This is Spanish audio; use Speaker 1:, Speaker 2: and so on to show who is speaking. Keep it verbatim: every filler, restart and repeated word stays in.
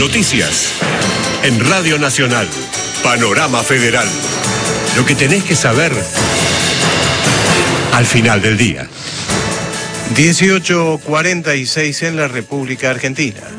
Speaker 1: Noticias. En Radio Nacional. Panorama Federal. Lo que tenés que saber al final del día.
Speaker 2: dieciocho cuarenta y seis en la República Argentina.